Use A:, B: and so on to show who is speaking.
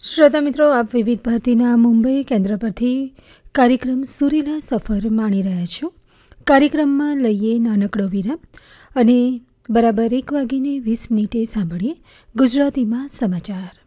A: શ્રોતા મિત્રો, આપ વિવિધ ભારતીના મુંબઈ કેન્દ્ર પરથી કાર્યક્રમ સુરીલા સફર માણી રહ્યા છો. કાર્યક્રમમાં લઈએ નાનકડો વિરામ અને બરાબર 1:20 સાંભળીએ ગુજરાતીમાં સમાચાર.